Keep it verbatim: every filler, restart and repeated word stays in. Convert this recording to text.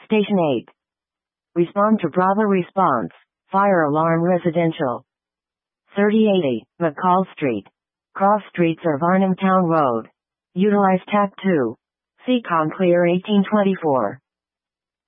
Station eight. Respond to Bravo response. Fire alarm residential. thirty eighty, McCall Street. Cross Streets or Varnum Town Road. Utilize T A C two. Seacon Clear eighteen twenty-four.